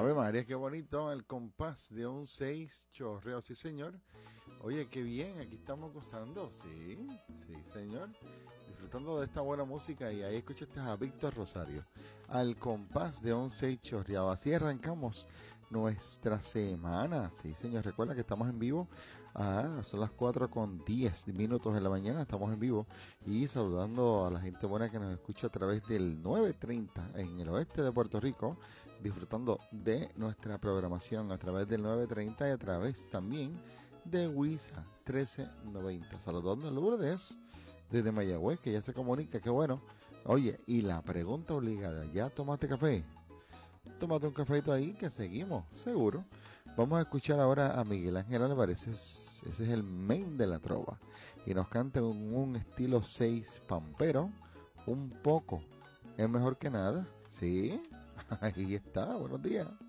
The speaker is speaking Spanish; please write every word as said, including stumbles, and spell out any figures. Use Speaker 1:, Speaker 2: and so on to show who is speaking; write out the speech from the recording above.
Speaker 1: Ave María, qué bonito, el compás de un seis chorreo, sí señor. Oye, qué bien, aquí estamos gozando, sí, sí señor. Disfrutando de esta buena música y ahí escuchaste a Víctor Rosario. Al compás de un seis chorreado, así arrancamos nuestra semana, sí señor. Recuerda que estamos en vivo, ah, son las cuatro con diez minutos de la mañana, estamos en vivo y saludando a la gente buena que nos escucha a través del nueve treinta en el oeste de Puerto Rico, disfrutando de nuestra programación a través del nueve treinta y a través también de Wisa trece noventa. Saludando a Lourdes desde Mayagüez, que ya se comunica, qué bueno. Oye, y la pregunta obligada, ¿ya tomaste café? Tómate un cafeito ahí que seguimos, seguro. Vamos a escuchar ahora a Miguel Ángel Álvarez, ese es, ese es el men de la trova. Y nos canta un, un estilo seis pampero, un poco. Es mejor que nada, ¿sí? Ahí está, buenos días.